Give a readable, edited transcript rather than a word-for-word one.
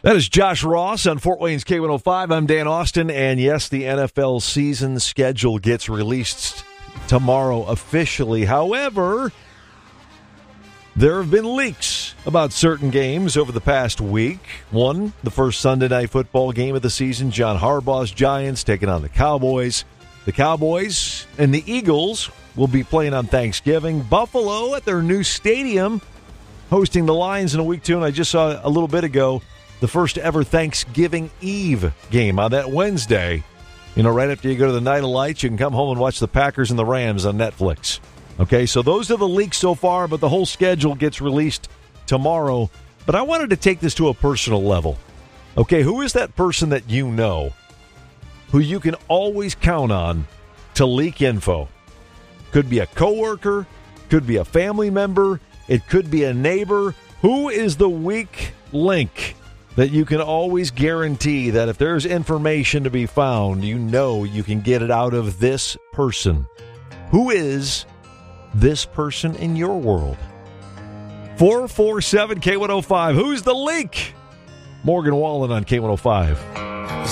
That is Josh Ross on Fort Wayne's K105. I'm Dan Austin, and yes, the NFL season schedule gets released tomorrow officially. However, there have been leaks about certain games over the past week. One, the first Sunday Night Football game of the season, John Harbaugh's Giants taking on the Cowboys. The Cowboys and the Eagles will be playing on Thanksgiving. Buffalo at their new stadium hosting the Lions in a week 2, and I just saw a little bit ago the first ever Thanksgiving Eve game on that Wednesday. You know, right after you go to the Night of Lights, you can come home and watch the Packers and the Rams on Netflix. Okay, so those are the leaks so far, but the whole schedule gets released tomorrow. But I wanted to take this to a personal level. Okay, who is that person that you know who you can always count on to leak info? Could be a coworker, could be a family member, it could be a neighbor. Who is the weak link that you can always guarantee that if there's information to be found, you know you can get it out of this person? Who is this person in your world? 447 K105. Who's the leak? Morgan Wallen on K105.